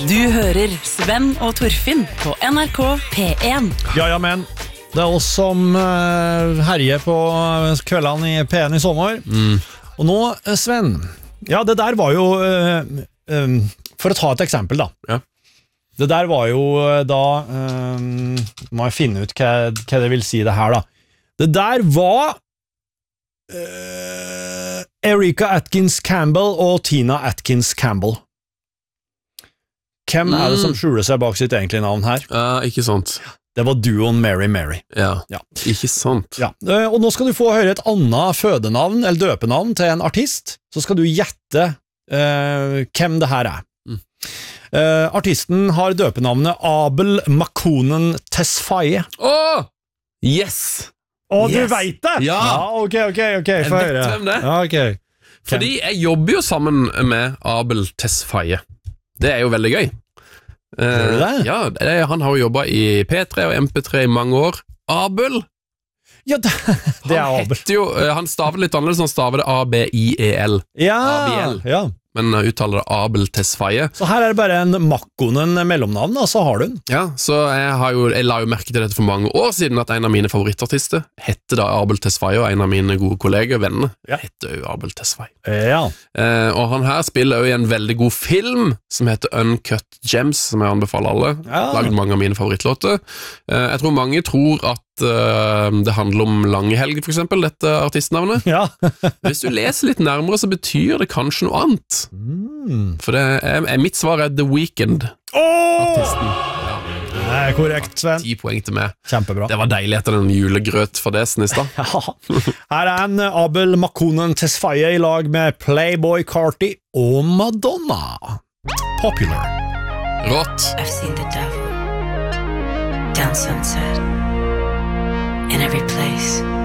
Du hører Sven og Torfinn på NRK P1. Ja, men det oss som herjer på kveldene i P1 i sommer. Og nå, Sven, ja, det der var jo for å ta et eksempel da. Ja. Det der var jo da må jeg finne ut hva det vil si det her da. Det der var Erika Atkins Campbell og Tina Atkins Campbell. Hvem er det som skjuler seg bak sitt egentlige navn her? Ikke sant. Det var duoen Mary Mary. Ja, ikke sant. Ja. Og nå skal du få høre et annet fødenavn, eller døpenavn til en artist, så skal du gjette hvem det her er. Artisten har døpenavnet Abel Makonnen Tesfaye. Yes! Du vet det? Ja, ok, få jeg høre. vet hvem det er. Ja, ok. Fordi jeg jobber jo sammen med Abel Tesfaye. Det er jo veldig gøy. Gjør du det? Ja, han har jo jobbet i P3 og MP3 i mange år. Abel? Ja, det er Abel. Han staver litt annerledes, han staver det A-B-I-E-L. Ja, ja. Men uttaler det Abel Tesfaye. Så her er det bare en Makkonen mellomnavn, da, så har du den. Ja, så jeg la jo merke til dette for mange år siden, at en av mine favorittartister heter da Abel Tesfaye, og en av mine gode kolleger og venner heter jo Abel Tesfaye. Ja. Og han her spiller jo i en veldig god film som heter Uncut Gems, som jeg anbefaler alle. Laget mange av mine favorittlåter. Jeg tror mange tror at det handler om Langehelg, for eksempel, dette artistnavnet. Ja. Hvis du leser litt nærmere, så betyr det kanskje noe annet. For mitt svar er The Weeknd. Artisten. Det er korrekt, Sven. 10 poeng til meg. Kjempebra. Det var deilig etter den julegrøt for desen i stad. Her er en Abel Makonnen Tesfaye i lag med Playboy Carti og Madonna. Popular. Rått. I've seen the devil down sunset in every place